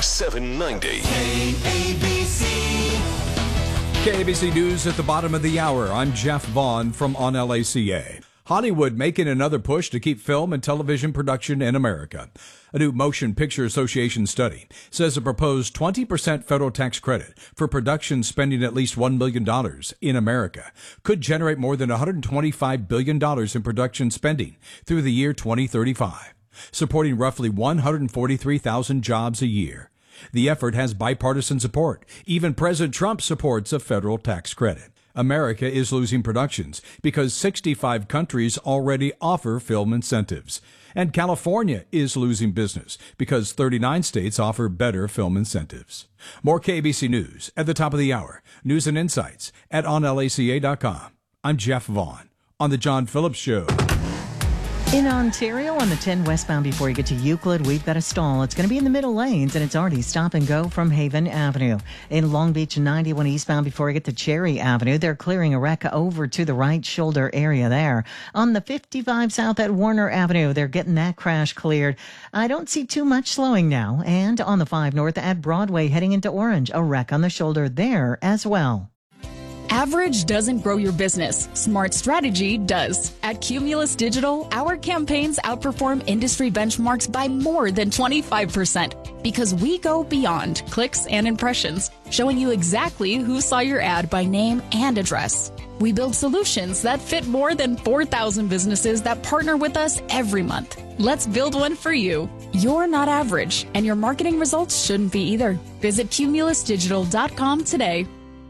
790. KABC News at the bottom of the hour. I'm Jeff Vaughn from On LACA. Hollywood making another push to keep film and television production in America. A new Motion Picture Association study says a proposed 20% federal tax credit for production spending at least $1 million in America could generate more than $125 billion in production spending through the year 2035, supporting roughly 143,000 jobs a year. The effort has bipartisan support. Even President Trump supports a federal tax credit. America is losing productions because 65 countries already offer film incentives. And California is losing business because 39 states offer better film incentives. More KABC News at the top of the hour. News and insights at onlaca.com. I'm Jeff Vaughn on The John Phillips Show. In Ontario, on the 10 westbound before you get to Euclid, we've got a stall. It's going to be in the middle lanes, and it's already stop and go from Haven Avenue. In Long Beach, 91 eastbound before you get to Cherry Avenue, they're clearing a wreck over to the right shoulder area there. On the 55 south at Warner Avenue, they're getting that crash cleared. I don't see too much slowing now. And on the 5 north at Broadway, heading into Orange, a wreck on the shoulder there as well. Average doesn't grow your business. Smart strategy does. At Cumulus Digital, our campaigns outperform industry benchmarks by more than 25% because we go beyond clicks and impressions, showing you exactly who saw your ad by name and address. We build solutions that fit more than 4,000 businesses that partner with us every month. Let's build one for you. You're not average, and your marketing results shouldn't be either. Visit cumulusdigital.com today.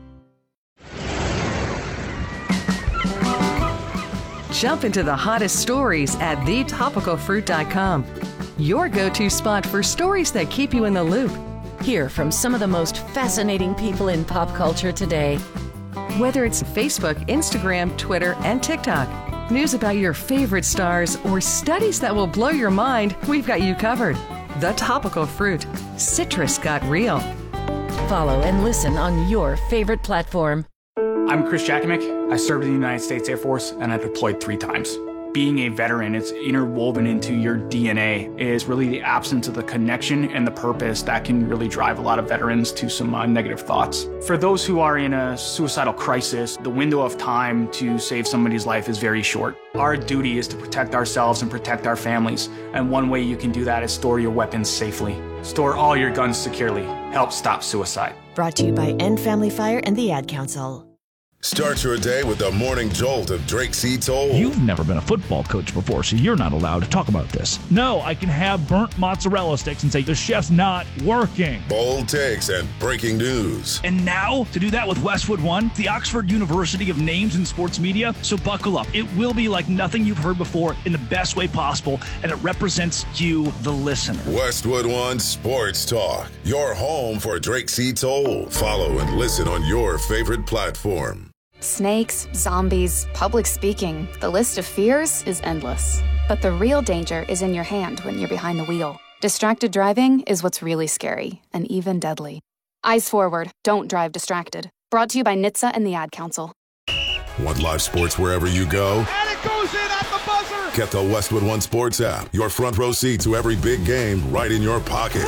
Jump into the hottest stories at thetopicalfruit.com. Your go-to spot for stories that keep you in the loop. Hear from some of the most fascinating people in pop culture today. Whether it's Facebook, Instagram, Twitter, and TikTok, news about your favorite stars, or studies that will blow your mind, we've got you covered. The Topical Fruit. Citrus got real. Follow and listen on your favorite platform. I'm Chris Jakimick. I served in the United States Air Force and I deployed 3 times. Being a veteran, it's interwoven into your DNA, is really the absence of the connection and the purpose that can really drive a lot of veterans to some negative thoughts. For those who are in a suicidal crisis, the window of time to save somebody's life is very short. Our duty is to protect ourselves and protect our families, and one way you can do that is store your weapons safely. Store all your guns securely. Help stop suicide. Brought to you by End Family Fire and the Ad Council. Start your day with the morning jolt of Drake C. Toll. You've never been a football coach before, so you're not allowed to talk about this. No, I can have burnt mozzarella sticks and say the chef's not working. Bold takes and breaking news. And now, to do that with Westwood One, the Oxford University of names in sports media. So buckle up. It will be like nothing you've heard before in the best way possible, and it represents you, the listener. Westwood One Sports Talk. Your home for Drake C. Toll. Follow and listen on your favorite platform. Snakes, zombies, public speaking, the list of fears is endless. But the real danger is in your hand when you're behind the wheel. Distracted driving is what's really scary and even deadly. Eyes forward, don't drive distracted. Brought to you by NHTSA and the Ad Council. Want live sports wherever you go? And it goes in at the buzzer! Get the Westwood One Sports app. Your front row seat to every big game right in your pocket.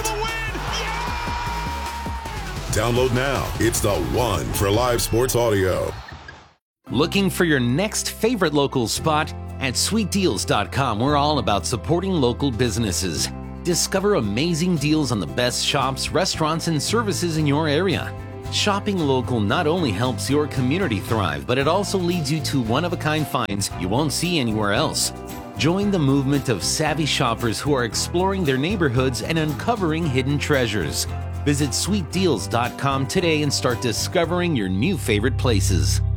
Download now. It's the one for live sports audio. Looking for your next favorite local spot? At sweetdeals.com, we're all about supporting local businesses. Discover amazing deals on the best shops, restaurants, and services in your area. Shopping local not only helps your community thrive, but it also leads you to one-of-a-kind finds you won't see anywhere else. Join the movement of savvy shoppers who are exploring their neighborhoods and uncovering hidden treasures. Visit sweetdeals.com today and start discovering your new favorite places.